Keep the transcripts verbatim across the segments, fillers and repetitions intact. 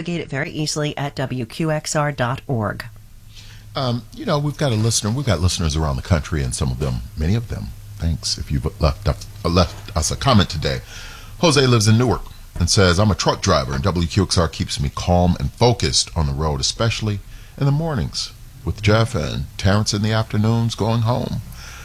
navigate it very easily at W Q X R dot org. Um, you know, we've got a listener. We've got listeners around the country, and some of them, many of them, thanks if you've left, left us a comment today. Jose lives in Newark and says, I'm a truck driver, and W Q X R keeps me calm and focused on the road, especially in the mornings with Jeff and Terrence in the afternoons going home.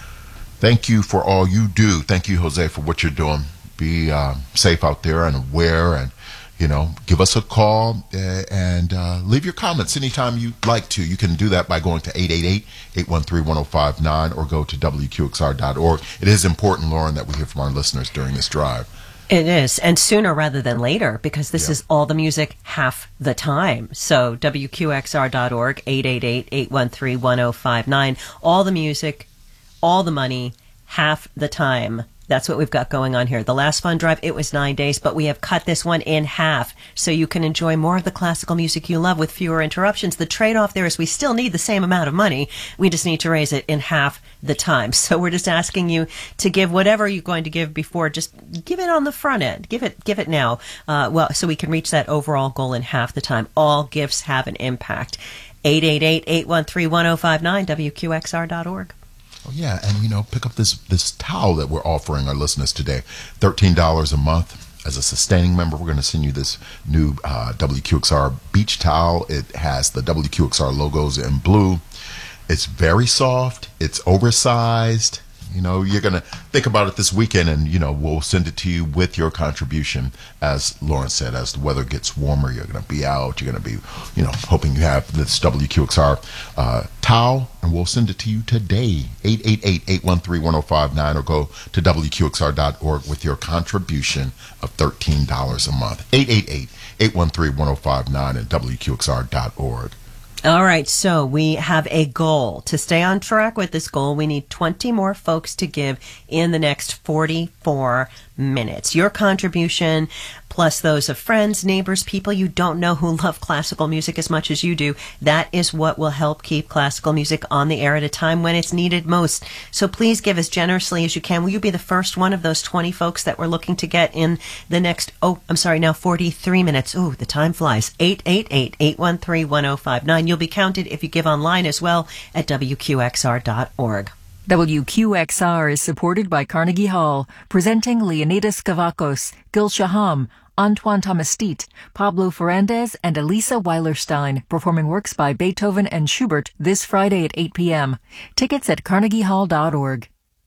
Thank you for all you do. Thank you, Jose, for what you're doing. Be uh, safe out there and aware, and, you know, give us a call uh, and uh, leave your comments anytime you like to. You can do that by going to eight eight eight, eight one three, one oh five nine or go to W Q X R dot org. It is important, Lauren, that we hear from our listeners during this drive. It is, and sooner rather than later, because this Yep. is all the music half the time. So W Q X R dot org, eight eight eight, eight one three, one oh five nine. All the music, all the money, half the time. That's what we've got going on here. The last fund drive, it was nine days, but we have cut this one in half so you can enjoy more of the classical music you love with fewer interruptions. The trade-off there is we still need the same amount of money. We just need to raise it in half the time. So we're just asking you to give whatever you're going to give before. Just give it on the front end. Give it, give it now. Uh, well, so we can reach that overall goal in half the time. All gifts have an impact. eight eight eight, eight one three, one oh five nine, W Q X R dot org. Oh, yeah, and, you know, pick up this this towel that we're offering our listeners today. thirteen dollars a month. As a sustaining member, we're going to send you this new uh, W Q X R beach towel. It has the W Q X R logos in blue. It's very soft. It's oversized. You know, you're going to think about it this weekend, and, you know, we'll send it to you with your contribution. As Lauren said, as the weather gets warmer, you're going to be out. You're going to be, you know, hoping you have this W Q X R uh, towel, and we'll send it to you today. eight eight eight, eight one three, one oh five nine or go to W Q X R dot org with your contribution of thirteen dollars a month. eight eight eight, eight one three, one oh five nine and W Q X R dot org. All right, so we have a goal. To stay on track with this goal, we need twenty more folks to give in the next forty-four minutes. Your contribution, plus those of friends, neighbors, people you don't know who love classical music as much as you do, that is what will help keep classical music on the air at a time when it's needed most. So please give as generously as you can. Will you be the first one of those twenty folks that we're looking to get in the next, oh, I'm sorry, now forty-three minutes. Ooh, the time flies. eight eight eight, eight one three, one oh five nine. You'll be counted if you give online as well at W Q X R dot org. W Q X R is supported by Carnegie Hall, presenting Leonidas Kavakos, Gil Shaham, Antoine Tomastit, Pablo Ferrandez, and Elisa Weilerstein, performing works by Beethoven and Schubert this Friday at eight p.m. Tickets at carnegie hall dot org.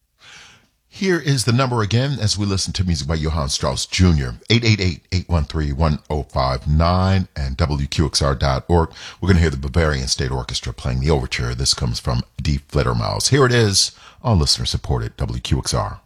Here is the number again as we listen to music by Johann Strauss Junior eight eight eight, eight one three, one oh five nine and W Q X R dot org. We're going to hear the Bavarian State Orchestra playing the overture. This comes from Die Fledermaus. Here it is, all listener supported W Q X R.